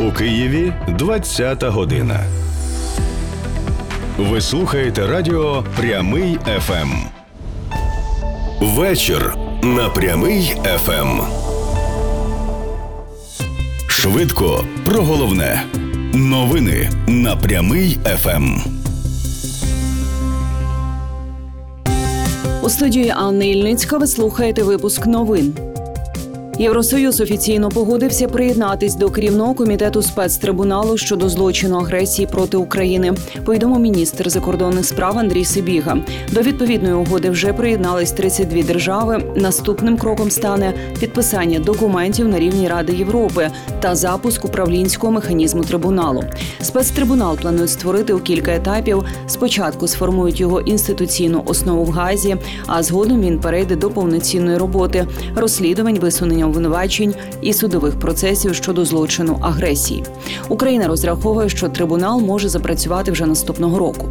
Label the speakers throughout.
Speaker 1: У Києві 20 година. Ви слухаєте радіо «Прямий ФМ». Вечір на «Прямий ФМ». Швидко про головне. Новини на «Прямий ФМ».
Speaker 2: У студії Анна Ільницька ви слухаєте випуск новин. Євросоюз офіційно погодився приєднатись до керівного комітету спецтрибуналу щодо злочину агресії проти України, повідомив міністр закордонних справ Андрій Сибіга. До відповідної угоди вже приєднались 32 держави. Наступним кроком стане підписання документів на рівні Ради Європи та запуск управлінського механізму трибуналу. Спецтрибунал планують створити у кілька етапів. Спочатку сформують його інституційну основу в Гаазі, а згодом він перейде до повноцінної роботи, розслідувань, висунення обвинувачень і судових процесів щодо злочину агресії. Україна розраховує, що трибунал може запрацювати вже наступного року.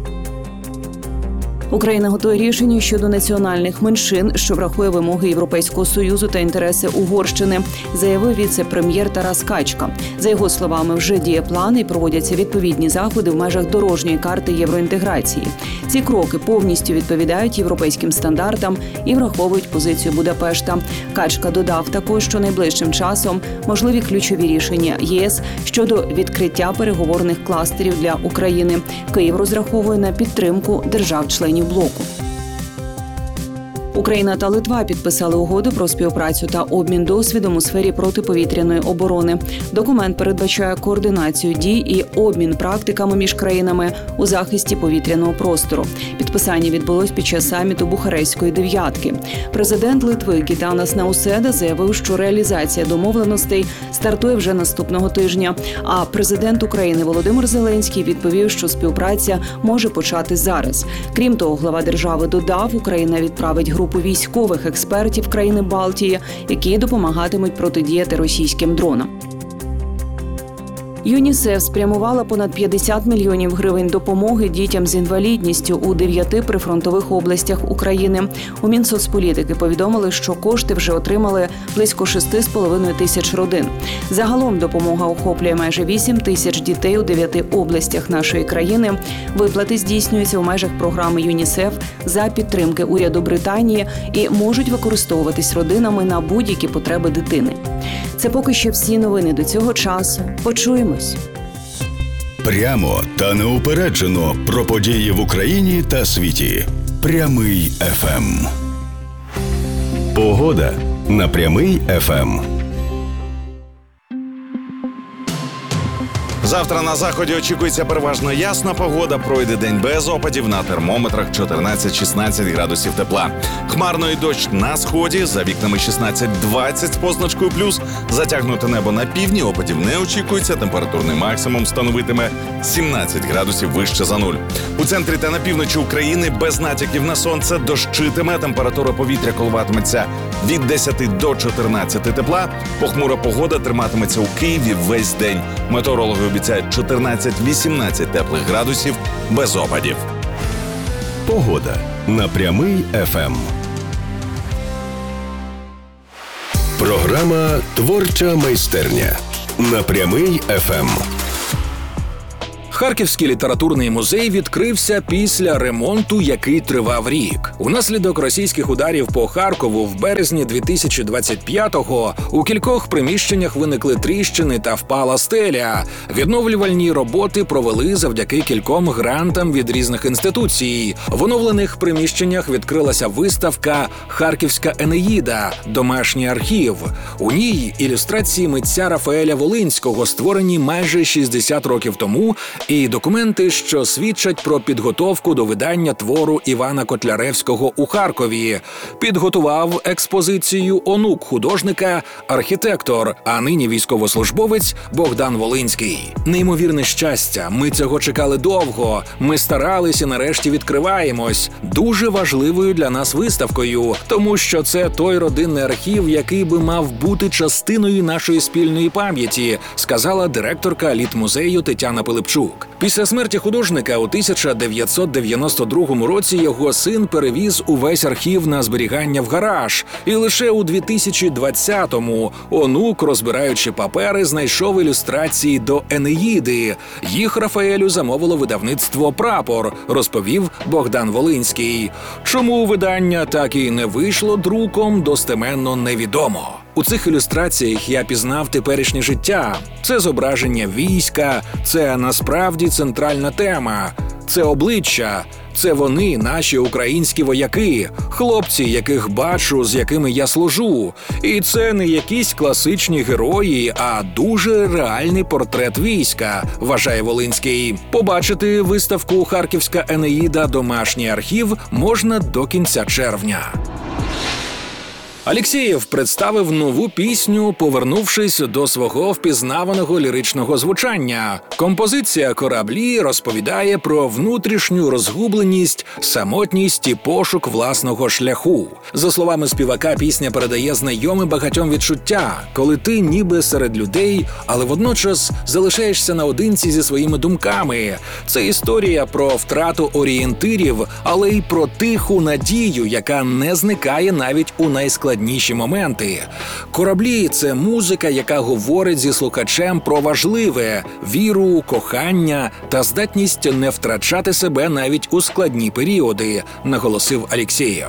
Speaker 2: Україна готує рішення щодо національних меншин, що врахує вимоги Європейського Союзу та інтереси Угорщини, заявив віце-прем'єр Тарас Качка. За його словами, вже діє план і проводяться відповідні заходи в межах дорожньої карти євроінтеграції. Ці кроки повністю відповідають європейським стандартам і враховують позицію Будапешта. Качка додав також, що найближчим часом можливі ключові рішення ЄС щодо відкриття переговорних кластерів для України. Київ розраховує на підтримку держав-членів блоку. Україна та Литва підписали угоду про співпрацю та обмін досвідом у сфері протиповітряної оборони. Документ передбачає координацію дій і обмін практиками між країнами у захисті повітряного простору. Підписання відбулось під час саміту Бухарестської дев'ятки. Президент Литви Гітанас Науседа заявив, що реалізація домовленостей стартує вже наступного тижня. А президент України Володимир Зеленський відповів, що співпраця може почати зараз. Крім того, глава держави додав, Україна відправить групу військових експертів країни Балтії, які допомагатимуть протидіяти російським дронам. ЮНІСЕФ спрямувала понад 50 мільйонів гривень допомоги дітям з інвалідністю у 9 прифронтових областях України. У Мінсоцполітики повідомили, що кошти вже отримали близько 6,5 тисяч родин. Загалом допомога охоплює майже 8 тисяч дітей у 9 областях нашої країни. Виплати здійснюються в межах програми ЮНІСЕФ за підтримки уряду Британії і можуть використовуватись родинами на будь-які потреби дитини. Це поки що всі новини до цього часу. Почуємось.
Speaker 1: Прямо та неупереджено про події в Україні та світі. Прямий ФМ. Погода на Прямий ФМ.
Speaker 3: Завтра на заході очікується переважно ясна погода, пройде день без опадів, на термометрах 14-16 градусів тепла. Хмарно і дощ на сході, за вікнами 16-20 з позначкою плюс. Затягнуте небо на півдні, опадів не очікується, температурний максимум становитиме 17 градусів вище за нуль. У центрі та на півночі України без натяків на сонце дощитиме, температура повітря коливатиметься від 10 до 14 тепла. Похмура погода триматиметься у Києві весь день. Метеорологи обіцяють 14-18 теплих градусів без опадів.
Speaker 1: Погода на Прямий ФМ. Програма «Творча майстерня» на Прямий ФМ.
Speaker 4: Харківський літературний музей відкрився після ремонту, який тривав рік. Унаслідок російських ударів по Харкову в березні 2025-го у кількох приміщеннях виникли тріщини та впала стеля. Відновлювальні роботи провели завдяки кільком грантам від різних інституцій. В оновлених приміщеннях відкрилася виставка «Харківська Енеїда. Домашній архів». У ній ілюстрації митця Рафаеля Волинського, створені майже 60 років тому, і документи, що свідчать про підготовку до видання твору Івана Котляревського у Харкові. Підготував експозицію онук художника, архітектор, а нині військовослужбовець Богдан Волинський. Неймовірне щастя, ми цього чекали довго, ми старались і нарешті відкриваємось. Дуже важливою для нас виставкою, тому що це той родинний архів, який би мав бути частиною нашої спільної пам'яті, сказала директорка літмузею Тетяна Пилипчук. Ткачук. Після смерті художника у 1992 році його син перевіз увесь архів на зберігання в гараж. І лише у 2020-му онук, розбираючи папери, знайшов ілюстрації до «Енеїди». Їх Рафаелю замовило видавництво «Прапор», розповів Богдан Волинський. Чому видання так і не вийшло друком, достеменно невідомо. У цих ілюстраціях я пізнав теперішнє життя. Це зображення війська, це насправді центральна тема. Це обличчя, це вони, наші українські вояки, хлопці, яких бачу, з якими я служу. І це не якісь класичні герої, а дуже реальний портрет війська, вважає Волинський. Побачити виставку «Харківська Енеїда. Домашній архів» можна до кінця червня. Алєксєєв представив нову пісню, повернувшись до свого впізнаваного ліричного звучання. Композиція «Кораблі» розповідає про внутрішню розгубленість, самотність і пошук власного шляху. За словами співака, пісня передає знайоме багатьом відчуття, коли ти ніби серед людей, але водночас залишаєшся наодинці зі своїми думками. Це історія про втрату орієнтирів, але й про тиху надію, яка не зникає навіть у найскладніші моменти. «Кораблі» – це музика, яка говорить зі слухачем про важливе – віру, кохання та здатність не втрачати себе навіть у складні періоди, наголосив Алєксєєв.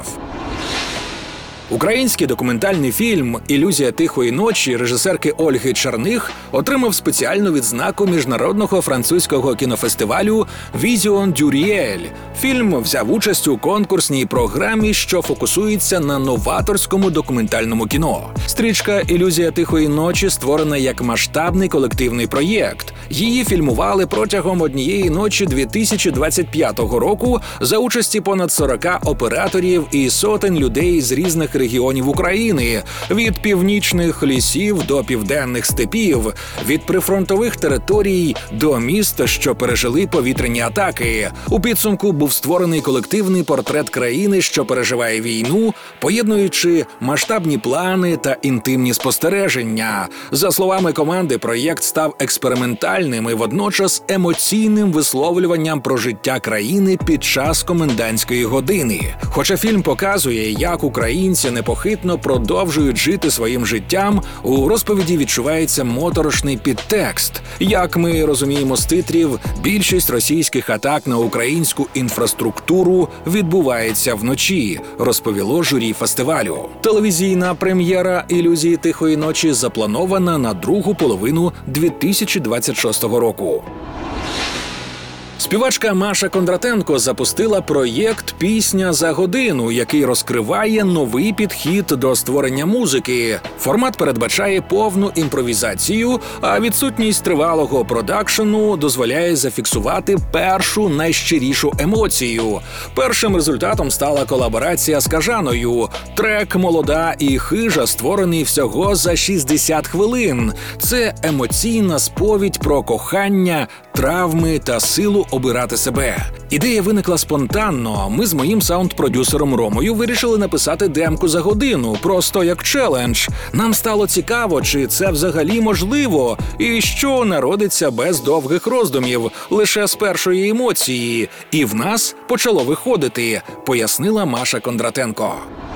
Speaker 4: Український документальний фільм «Ілюзія тихої ночі» режисерки Ольги Черних отримав спеціальну відзнаку міжнародного французького кінофестивалю «Vision du Réel». Фільм взяв участь у конкурсній програмі, що фокусується на новаторському документальному кіно. Стрічка «Ілюзія тихої ночі» створена як масштабний колективний проєкт. Її фільмували протягом однієї ночі 2025 року за участі понад 40 операторів і сотень людей з різних регіонів України, від північних лісів до південних степів, від прифронтових територій до міст, що пережили повітряні атаки. У підсумку був створений колективний портрет країни, що переживає війну, поєднуючи масштабні плани та інтимні спостереження. За словами команди, проєкт став експериментальним і водночас емоційним висловлюванням про життя країни під час комендантської години. Хоча фільм показує, як українці непохитно продовжують жити своїм життям, у розповіді відчувається моторошний підтекст. Як ми розуміємо з титрів, більшість російських атак на українську інфраструктуру відбувається вночі, розповіло журі фестивалю. Телевізійна прем'єра «Ілюзії тихої ночі» запланована на другу половину 2026 року. Співачка Маша Кондратенко запустила проєкт «Пісня за годину», який розкриває новий підхід до створення музики. Формат передбачає повну імпровізацію, а відсутність тривалого продакшену дозволяє зафіксувати першу найщирішу емоцію. Першим результатом стала колаборація з Кажаною. Трек «Молода і хижа» створений всього за 60 хвилин. Це емоційна сповідь про кохання, травми та силу обирати себе. Ідея виникла спонтанно. Ми з моїм саунд-продюсером Ромою вирішили написати демку за годину, просто як челендж. Нам стало цікаво, чи це взагалі можливо, і що народиться без довгих роздумів, лише з першої емоції. І в нас почало виходити, пояснила Маша Кондратенко.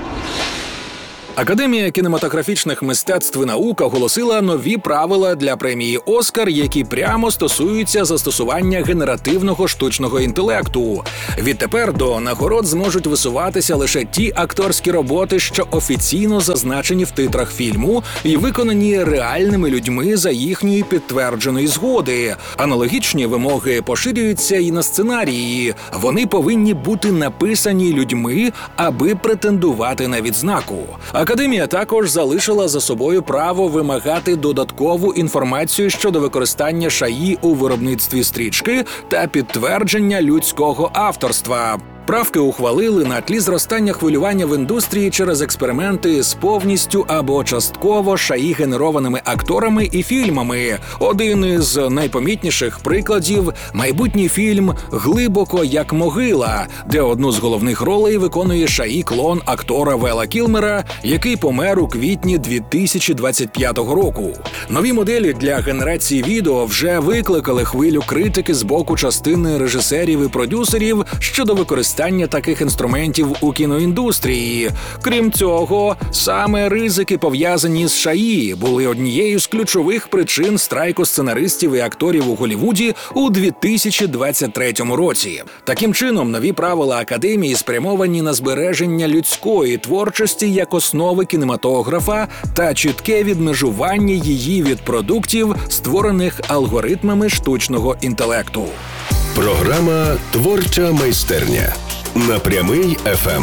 Speaker 4: Академія кінематографічних мистецтв і наук оголосила нові правила для премії «Оскар», які прямо стосуються застосування генеративного штучного інтелекту. Відтепер до нагород зможуть висуватися лише ті акторські роботи, що офіційно зазначені в титрах фільму і виконані реальними людьми за їхньої підтвердженої згоди. Аналогічні вимоги поширюються і на сценарії. Вони повинні бути написані людьми, аби претендувати на відзнаку. Академія також залишила за собою право вимагати додаткову інформацію щодо використання шаї у виробництві стрічки та підтвердження людського авторства. Правки ухвалили на тлі зростання хвилювання в індустрії через експерименти з повністю або частково ШАІ-генерованими акторами і фільмами. Один із найпомітніших прикладів – майбутній фільм «Глибоко як могила», де одну з головних ролей виконує ШАІ-клон актора Вела Кілмера, який помер у квітні 2025 року. Нові моделі для генерації відео вже викликали хвилю критики з боку частини режисерів і продюсерів щодо використання таких інструментів у кіноіндустрії. Крім цього, саме ризики, пов'язані з ШАІ, були однією з ключових причин страйку сценаристів і акторів у Голлівуді у 2023 році. Таким чином, нові правила Академії спрямовані на збереження людської творчості як основи кінематографа та чітке відмежування її від продуктів, створених алгоритмами штучного інтелекту.
Speaker 1: Програма «Творча майстерня» на Прямий ФМ.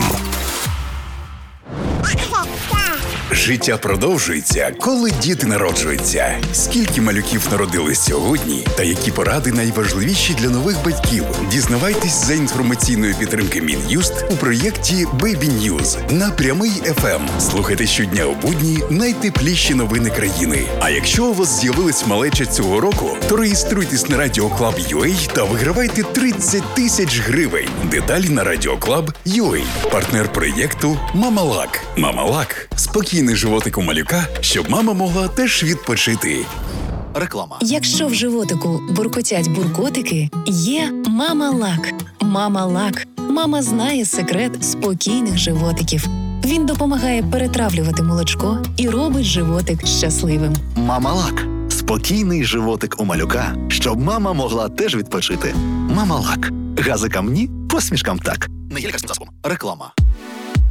Speaker 5: Життя продовжується, коли діти народжуються. Скільки малюків народились сьогодні та які поради найважливіші для нових батьків? Дізнавайтесь за інформаційної підтримки Мін'юст у проєкті Baby News на Прямий ФМ. Слухайте щодня у будні найтепліші новини країни. А якщо у вас з'явилась малеча цього року, то реєструйтесь на Radio Club UA та вигравайте 30 тисяч гривень. Деталі на Radio Club UA. Партнер проєкту Мамалак. Мамалак. Спокійний животик у малюка, щоб мама могла теж відпочити.
Speaker 6: Реклама.
Speaker 7: Якщо в животику буркотять буркотики, є Мамалак. Мамалак. Мама знає секрет спокійних животиків. Він допомагає перетравлювати молочко і робить животик щасливим.
Speaker 6: Мамалак. Спокійний животик у малюка, щоб мама могла теж відпочити. Мамалак. Газикам ні, посмішкам так. Не є лікарським засобом. Реклама.